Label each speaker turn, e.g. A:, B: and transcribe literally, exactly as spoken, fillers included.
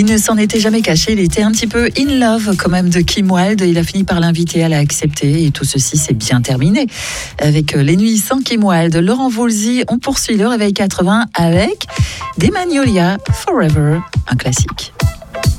A: Il ne s'en était jamais caché, il était un petit peu in love quand même de Kim Wilde. Il a fini par l'inviter, elle a accepté et tout ceci s'est bien terminé avec Les Nuits sans Kim Wilde. Laurent Voulzy, on poursuit le Réveil quatre-vingts avec des Magnolia Forever, un classique.